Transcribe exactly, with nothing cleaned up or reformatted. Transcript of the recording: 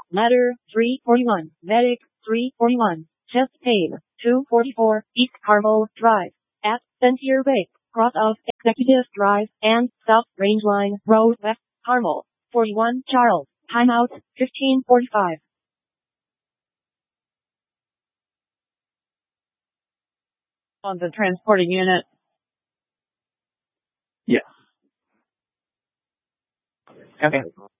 Ladder, three forty-one. Medic, three forty-one. Chest pain, two forty-four. East Carmel Drive. At Sentier Way, cross of Executive Drive and South Range Line Road West, Carmel. forty-one Charles. Timeout, fifteen forty-five. On the transporting unit. Yes. Okay.